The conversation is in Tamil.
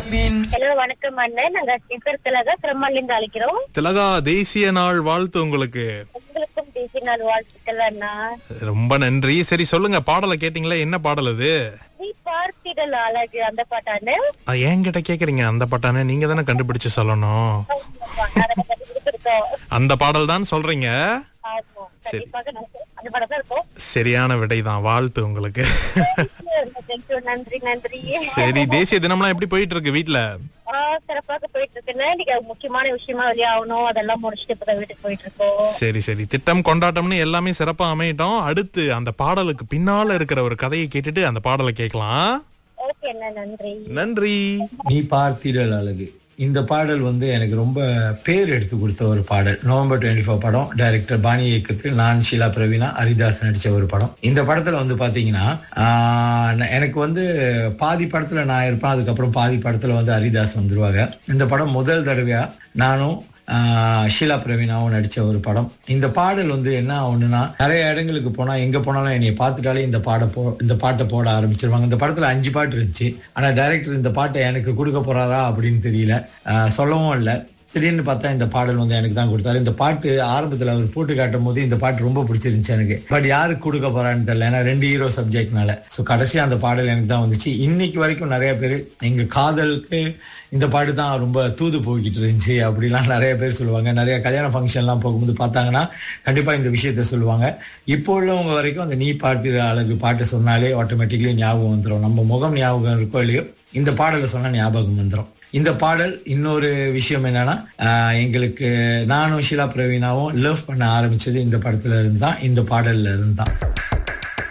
ஹலோ, வணக்கம் அண்ணன். நாங்க என் பேர் திலகா, திருமல்ல இருந்து அழைக்கிறோம். திலகா, தேசிய நாள் வாழ்த்து உங்களுக்கு. உங்களுக்கும் தேசிய நாள் வாழ்த்துக்கள் அண்ணா. ரொம்ப நன்றி. சரி, சொல்லுங்க, பாடலை கேட்டீங்களா? என்ன பாடல் அது? நீ பார்த்திடல் அழகு, அந்த பாட்டானு. என்கிட்ட கேக்குறீங்க அந்த பாட்டானே? நீங்க தானே கண்டுபிடிச்சு சொல்லணும். அந்த பாடல் தான் சொல்றீங்க. சரியான விடைதான். வாழ்த்து உங்களுக்கு. நன்றி நன்றி. சரி, தேசிய தினம்லாம் எப்படி போயிட்டு இருக்கு வீட்டுல? சிறப்பாக போயிட்டு இருக்குன்னா, இன்னைக்கு முக்கியமான விஷயமா வெளியாகணும், அதெல்லாம் முடிச்சுட்டு இப்பதான் வீட்டுக்கு போயிட்டு இருக்கோம். சரி சரி, திட்டம் கொண்டாட்டம்னு எல்லாமே சிறப்பா அமையிட்டோம். அடுத்து அந்த பாடலுக்கு பின்னால இருக்கிற ஒரு கதையை கேட்டுட்டு அந்த பாடலை கேட்கலாம். ஓகே, நன்றி நன்றி. நீ பார்த்திடல் அழகு, இந்த பாடல் எனக்கு ரொம்ப பேர் எடுத்து கொடுத்த ஒரு பாடல். நவம்பர் 24 படம், டைரக்டர் பாணி இயக்கத்தில் நான், ஷீலா பிரவீனா, ஹரிதாஸ் நடிச்ச ஒரு படம். இந்த படத்துல பாத்தீங்கன்னா எனக்கு பாதி படத்துல நான் இருப்பேன், அதுக்கப்புறம் பாதி படத்துல ஹரிதாஸ் வந்துருவாங்க. இந்த படம் முதல் தடவையா நானும் ஷீலா பிரவீனாவும் நடிச்ச ஒரு படம். இந்த பாடல் என்ன ஒண்ணுன்னா, நிறைய இடங்களுக்கு போனா எங்க போனாலும் என்னைய பார்த்துட்டாலே இந்த பாட்டை போட ஆரம்பிச்சிருவாங்க. இந்த படத்துல 5 பாட்டு இருந்துச்சு. ஆனா டைரக்டர் இந்த பாட்டை எனக்கு கொடுக்க போறாரா அப்படின்னு தெரியல, சொல்லவும் இல்லை. திடீர்னு பார்த்தா இந்த பாடல் எனக்கு தான் கொடுத்தாரு. இந்த பாட்டு ஆரம்பத்துல அவர் போட்டு காட்டும் போது இந்த பாட்டு ரொம்ப பிடிச்சிருந்துச்சு எனக்கு. பட் யாருக்கு கொடுக்க போறான்னு தெரியல, ஏன்னா 2 ஹீரோ சப்ஜெக்ட்னால. ஸோ கடைசியா அந்த பாடல் எனக்கு தான் வந்துச்சு. இன்னைக்கு வரைக்கும் நிறைய பேர் எங்க காதலுக்கு இந்த பாட்டு தான் ரொம்ப தூது போய்கிட்டு இருந்துச்சு அப்படிலாம் நிறைய பேர் சொல்லுவாங்க. நிறைய கல்யாண ஃபங்க்ஷன்லாம் போகும்போது பார்த்தாங்கன்னா கண்டிப்பா இந்த விஷயத்த சொல்லுவாங்க. இப்போ உள்ளவங்க வரைக்கும் அந்த நீ பார்த்திட அழகு பாட்டு சொன்னாலே ஆட்டோமேட்டிக்லி ஞாபகம் வந்துடும். நம்ம முகம் ஞாபகம் இருக்கோ இல்லையோ, இந்த பாடலை சொன்னா ஞாபகம் வந்துடும். இந்த பாடல் இன்னொரு விஷயம் என்னன்னா, எங்களுக்கு நானும் ஷீலா பிரவீனாவும் லவ் பண்ண ஆரம்பிச்சது இந்த படத்துல இருந்தான், இந்த பாடல்ல இருந்தான்.